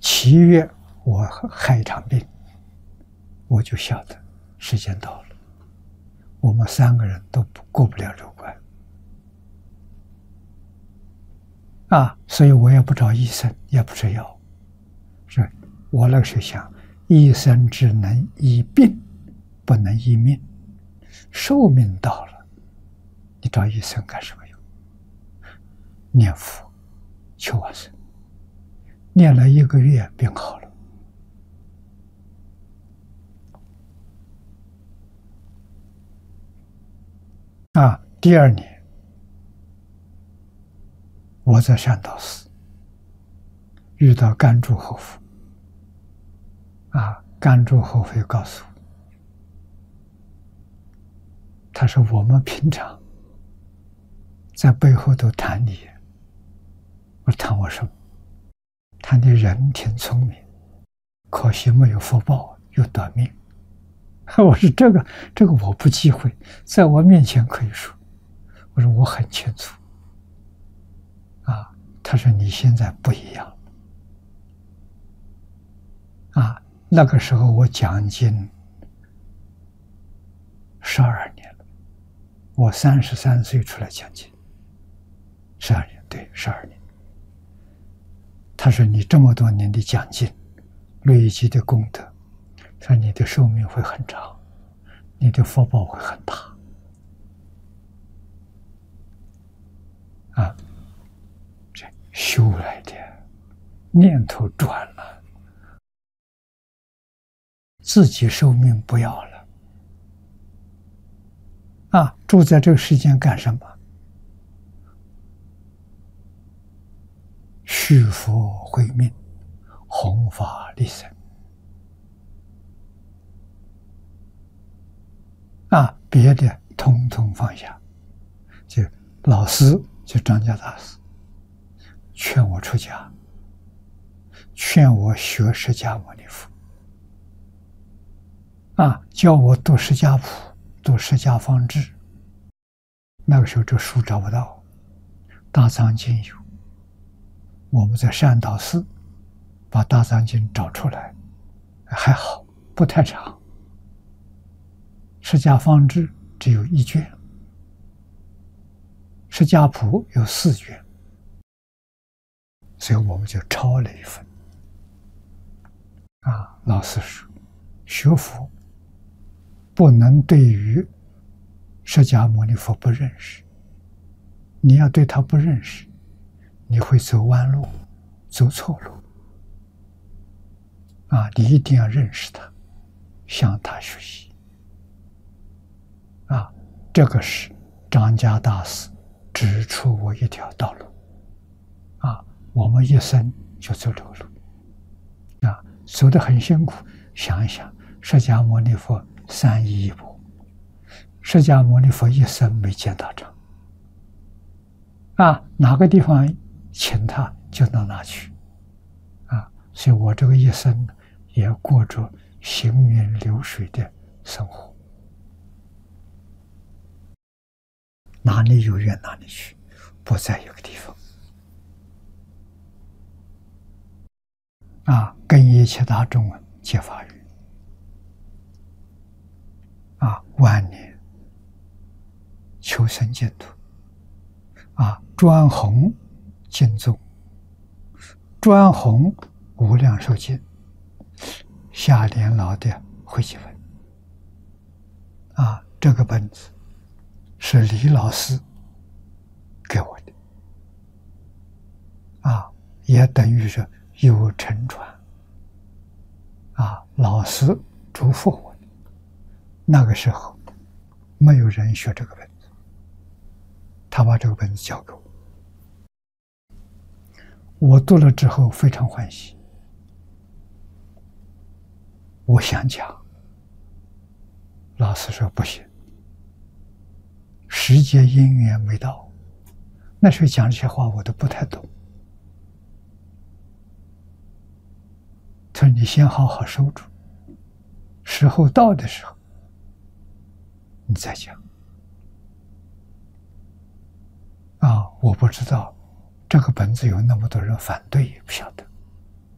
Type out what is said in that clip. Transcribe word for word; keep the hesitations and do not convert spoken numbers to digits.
七月我害一场病，我就晓得时间到了，我们三个人都过不了这关啊，所以我也不找医生，也不吃药，是我那个时候想，医生只能医病，不能医命，寿命到了，你找医生干什么用？念佛求往生，念了一个月，病好了。啊，第二年，我在善导寺遇到甘珠后夫。啊，甘珠后夫告诉我，他说我们平常在背后都谈你，我说谈我什么？谈你人挺聪明，可惜没有福报，又短命。我说这个这个我不忌讳，在我面前可以说。我说我很清楚。啊，他说你现在不一样。啊，那个时候我讲经十二年了，我三十三岁出来讲经，十二年，对，十二年。他说你这么多年的讲经，累积的功德，说你的寿命会很长，你的福报会很大。啊，这修来的，念头转了，自己寿命不要了。啊，住在这个世间干什么？续福慧命，弘法利生。啊，别的统统放下。就老师，就张家大师，劝我出家，劝我学释迦牟尼佛。啊，教我读释迦谱，读释迦方志。那个时候这书找不到，大藏经有。我们在善导寺把大藏经找出来，还好，不太长。释迦方志只有一卷，释迦谱有四卷，所以我们就抄了一份。啊，老师说，学佛不能对于释迦牟尼佛不认识，你要对他不认识，你会走弯路，走错路。啊，你一定要认识他，向他学习。啊，这个是张家大师指出我一条道路。啊，我们一生就走这个路。啊，走得很辛苦。想一想，释迦牟尼佛三衣一钵，释迦牟尼佛一生没见道场。啊，哪个地方请他就到哪去。啊，所以我这个一生也过着行云流水的生活。哪里有缘哪里去，不在一个地方。啊，跟一切大众结法缘。啊，万年求生净土。啊，专弘经宗，专弘无量寿经，夏莲老的汇集本。啊，这个本子是李老师给我的。啊，也等于是有承传。啊，老师嘱咐我的。那个时候没有人学这个本子，他把这个本子交给我，我读了之后非常欢喜。我想讲，老师说不行，时节因缘没到。那时候讲这些话我都不太懂。他说你先好好收住，时候到的时候你再讲。啊，我不知道这个本子有那么多人反对，也不晓得。